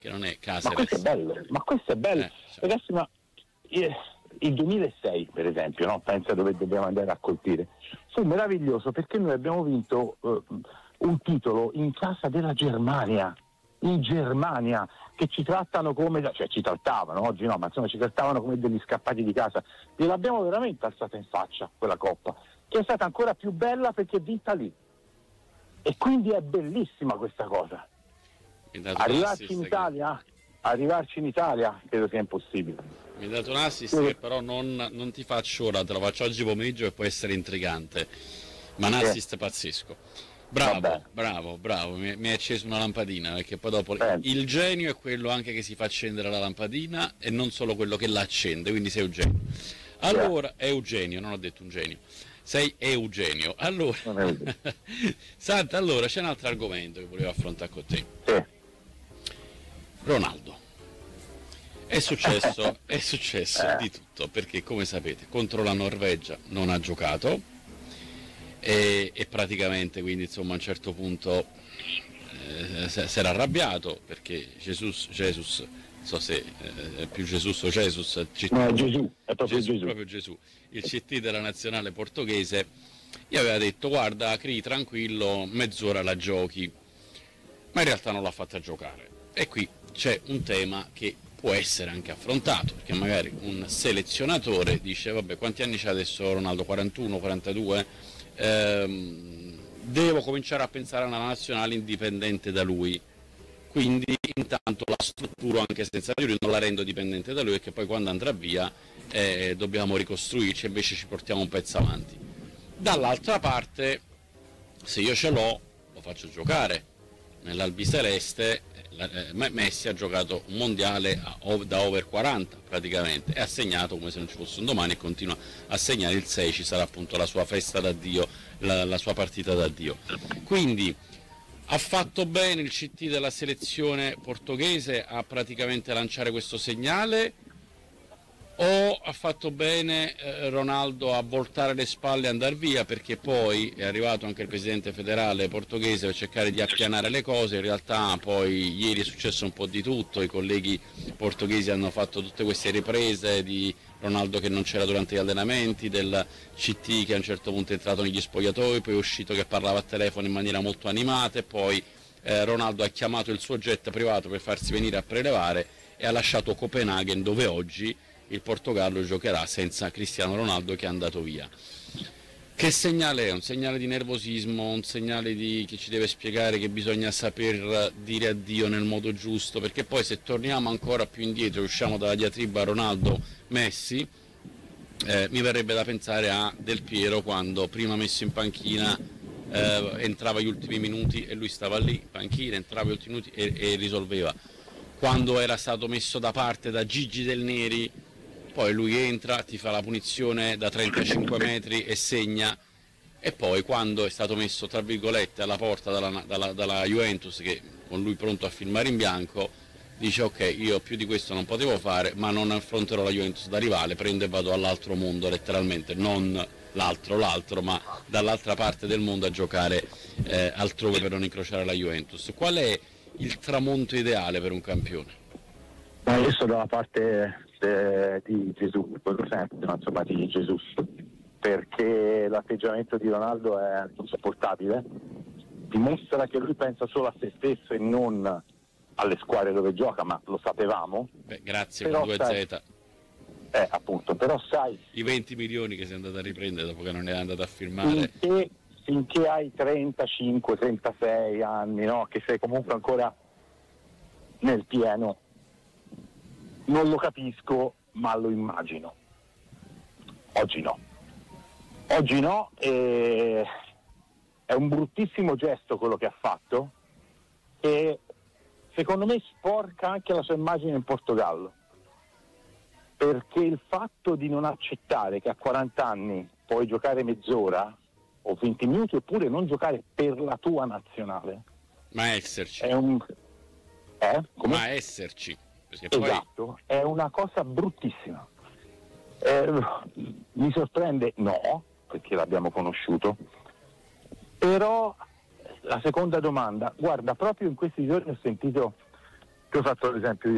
che non è Ma Caceres. questo è bello, Cioè. Ragazzi, ma il 2006 per esempio, no? Pensa dove dobbiamo andare a colpire, fu meraviglioso perché noi abbiamo vinto un titolo in casa della Germania, in Germania, che ci trattano come, cioè ci trattavano, oggi no, ma insomma ci trattavano come degli scappati di casa. Gliel'abbiamo veramente alzata in faccia quella coppa, che è stata ancora più bella perché è vinta lì, e quindi è bellissima questa cosa. Arrivarci in Italia credo sia impossibile. Mi hai dato un assist che però non ti faccio ora, te lo faccio oggi pomeriggio e può essere intrigante, ma un assist pazzesco. Bravo, mi hai acceso una lampadina, perché poi dopo il genio è quello anche che si fa accendere la lampadina e non solo quello che la accende, quindi sei Eugenio. Allora, Eugenio, non ho detto un genio. Sei Eugenio. Allora, Santa, allora c'è un altro argomento che volevo affrontare con te. Sì. Ronaldo. È successo di tutto, perché come sapete contro la Norvegia non ha giocato e praticamente, quindi insomma a un certo punto si era arrabbiato perché Jesus, non so se è più Jesus o Jesus, no, è Gesù, è proprio Gesù, il CT della nazionale portoghese gli aveva detto: guarda Cri, tranquillo, mezz'ora la giochi, ma in realtà non l'ha fatta giocare. E qui c'è un tema che può essere anche affrontato, perché magari un selezionatore dice: vabbè, quanti anni c'ha adesso Ronaldo? 41, 42? Devo cominciare a pensare a una nazionale indipendente da lui, quindi intanto la strutturo anche senza di lui, non la rendo dipendente da lui, perché poi quando andrà via dobbiamo ricostruirci, invece ci portiamo un pezzo avanti. Dall'altra parte, se io ce l'ho, lo faccio giocare. Nell'albiceleste Messi ha giocato un mondiale da over 40 praticamente, e ha segnato come se non ci fosse un domani, e continua a segnare. Il 6 ci sarà appunto la sua festa d'addio, la sua partita d'addio. Quindi ha fatto bene il CT della selezione portoghese a praticamente lanciare questo segnale, o ha fatto bene Ronaldo a voltare le spalle e andare via, perché poi è arrivato anche il presidente federale portoghese per cercare di appianare le cose? In realtà poi ieri è successo un po' di tutto, i colleghi portoghesi hanno fatto tutte queste riprese di Ronaldo che non c'era durante gli allenamenti, del CT che a un certo punto è entrato negli spogliatoi, poi è uscito che parlava a telefono in maniera molto animata, e poi Ronaldo ha chiamato il suo jet privato per farsi venire a prelevare e ha lasciato Copenaghen, dove oggi il Portogallo giocherà senza Cristiano Ronaldo, che è andato via. Che segnale è? Un segnale di nervosismo, un segnale che ci deve spiegare che bisogna saper dire addio nel modo giusto, perché poi se torniamo ancora più indietro, usciamo dalla diatriba Ronaldo-Messi, mi verrebbe da pensare a Del Piero, quando prima messo in panchina entrava gli ultimi minuti e lui stava lì in panchina, entrava gli ultimi minuti e risolveva. Quando era stato messo da parte da Gigi Del Neri, poi lui entra, ti fa la punizione da 35 metri e segna, e poi quando è stato messo tra virgolette alla porta dalla Juventus, che con lui pronto a filmare in bianco, dice: ok, io più di questo non potevo fare, ma non affronterò la Juventus da rivale, prendo e vado all'altro mondo, letteralmente, non l'altro, ma dall'altra parte del mondo a giocare altrove per non incrociare la Juventus. Qual è il tramonto ideale per un campione? Io sto dalla parte di Gesù, quello sempre, insomma, di Gesù, perché l'atteggiamento di Ronaldo è insopportabile, dimostra che lui pensa solo a se stesso e non alle squadre dove gioca, ma lo sapevamo. Grazie con 2Z. Appunto, però sai, i 20 milioni che sei andato a riprendere dopo che non è andato a firmare. Finché hai 35-36 anni, no? Che sei comunque ancora nel pieno, non lo capisco, ma lo immagino. Oggi no, è un bruttissimo gesto quello che ha fatto, e secondo me sporca anche la sua immagine in Portogallo, perché il fatto di non accettare che a 40 anni puoi giocare mezz'ora o 20 minuti, oppure non giocare per la tua nazionale, ma esserci ma esserci, perché esatto, poi è una cosa bruttissima. Mi sorprende, no, perché l'abbiamo conosciuto, però la seconda domanda, guarda, proprio in questi giorni ho sentito Ti ho fatto l'esempio